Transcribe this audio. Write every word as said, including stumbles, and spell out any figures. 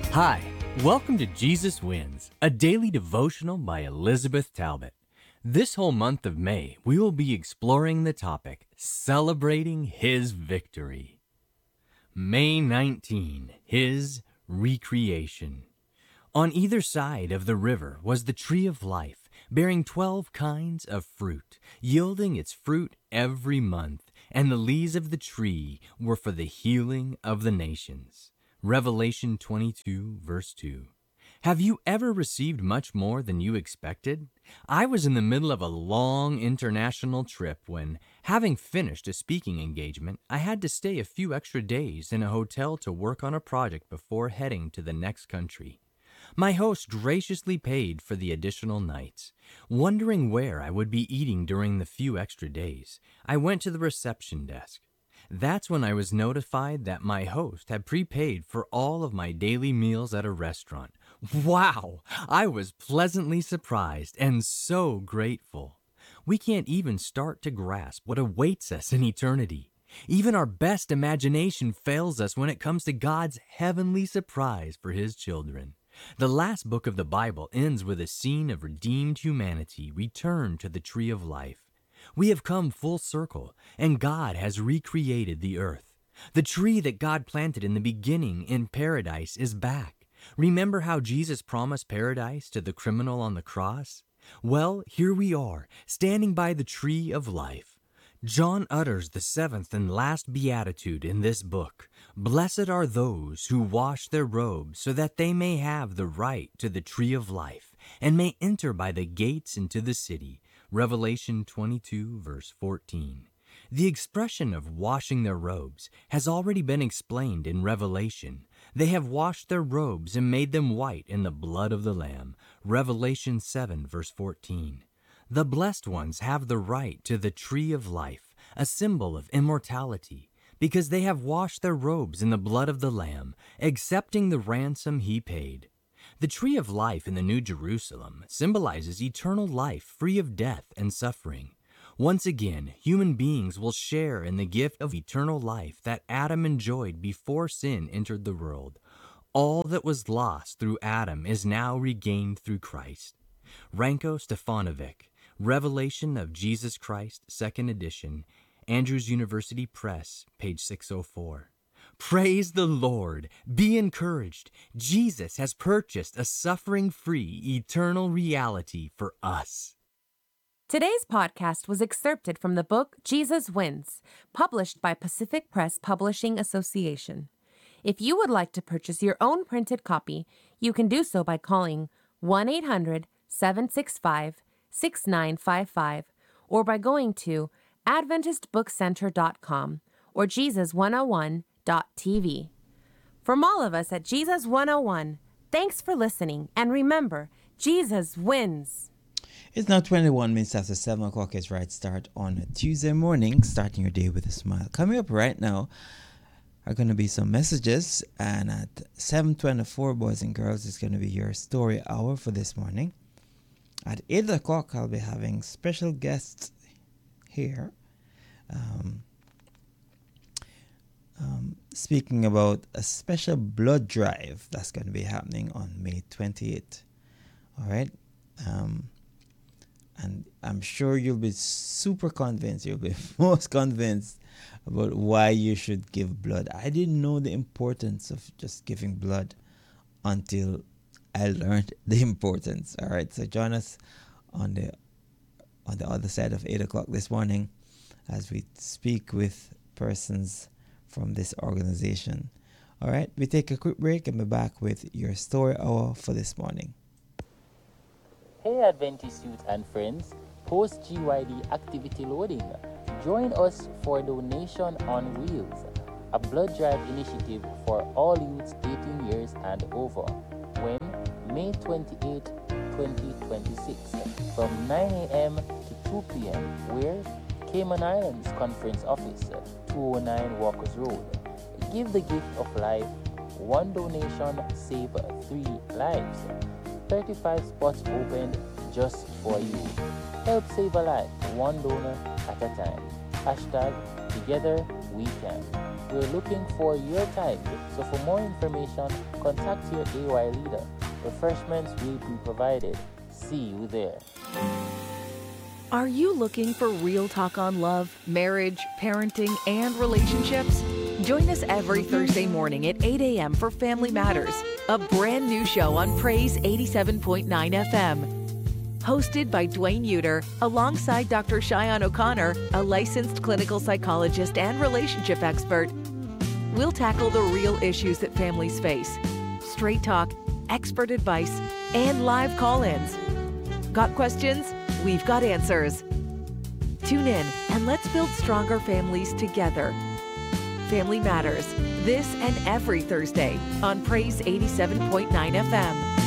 Hi, welcome to Jesus Wins, a daily devotional by Elizabeth Talbot. This whole month of May, we will be exploring the topic, Celebrating His Victory. May nineteenth, His Recreation. On either side of the river was the tree of life, bearing twelve kinds of fruit, yielding its fruit every month, and the leaves of the tree were for the healing of the nations. Revelation twenty-two, verse two. Have you ever received much more than you expected? I was in the middle of a long international trip when, having finished a speaking engagement, I had to stay a few extra days in a hotel to work on a project before heading to the next country. My host graciously paid for the additional nights. Wondering where I would be eating during the few extra days, I went to the reception desk. That's when I was notified that my host had prepaid for all of my daily meals at a restaurant. Wow! I was pleasantly surprised and so grateful. We can't even start to grasp what awaits us in eternity. Even our best imagination fails us when it comes to God's heavenly surprise for His children. The last book of the Bible ends with a scene of redeemed humanity returned to the tree of life. We have come full circle, and God has recreated the earth. The tree that God planted in the beginning in paradise is back. Remember how Jesus promised paradise to the criminal on the cross? Well, here we are, standing by the tree of life. John utters the seventh and last beatitude in this book. Blessed are those who wash their robes so that they may have the right to the tree of life and may enter by the gates into the city. Revelation twenty-two, verse fourteen. The expression of washing their robes has already been explained in Revelation. They have washed their robes and made them white in the blood of the Lamb. Revelation seven, verse fourteen. The blessed ones have the right to the tree of life, a symbol of immortality, because they have washed their robes in the blood of the Lamb, accepting the ransom He paid. The tree of life in the New Jerusalem symbolizes eternal life free of death and suffering. Once again, human beings will share in the gift of eternal life that Adam enjoyed before sin entered the world. All that was lost through Adam is now regained through Christ. Ranko Stefanovic, Revelation of Jesus Christ, second edition, Andrews University Press, page six oh four. Praise the Lord. Be encouraged. Jesus has purchased a suffering-free, eternal reality for us. Today's podcast was excerpted from the book Jesus Wins, published by Pacific Press Publishing Association. If you would like to purchase your own printed copy, you can do so by calling one eight hundred, seven six five, six nine five five or by going to adventist book center dot com or Jesus one oh one dot t v. From all of us at Jesus one oh one, thanks for listening, and remember, Jesus wins. It's now twenty-one minutes after seven o'clock. It's right start on a Tuesday morning, starting your day with a smile. Coming up right now are going to be some messages, and at seven twenty-four, boys and girls, it's going to be your story hour for this morning. At eight o'clock, I'll be having special guests here. Um, um, speaking about a special blood drive that's going to be happening on May twenty-eighth. All right. Um, and I'm sure you'll be super convinced. You'll be most convinced about why you should give blood. I didn't know the importance of just giving blood until I learned the importance. All right. So join us on the on the other side of eight o'clock this morning as we speak with persons from this organization. All right, we take a quick break and be back with your story hour for this morning. Hey Adventist youth and friends, post G Y D activity loading. Join us for Donation on Wheels, a blood drive initiative for all youths eighteen years and over. When May twenty-eighth, twenty twenty-six, from nine a.m. to two p.m. where Cayman Islands Conference Office, two oh nine Walkers Road. Give the gift of life. One donation save three lives. thirty-five spots opened just for you. Help save a life, one donor at a time. Hashtag Together We Can. We're looking for your time. So for more information, contact your A Y leader. Refreshments will be provided. See you there. Are you looking for real talk on love, marriage, parenting, and relationships? Join us every Thursday morning at eight a.m. for Family Matters, a brand new show on Praise eighty-seven point nine F M. Hosted by Dwayne Uter, alongside Doctor Cheyenne O'Connor, a licensed clinical psychologist and relationship expert. We'll tackle the real issues that families face. Straight talk, expert advice, and live call-ins. Got questions? We've got answers. Tune in and let's build stronger families together. Family Matters, this and every Thursday on Praise eighty-seven point nine F M.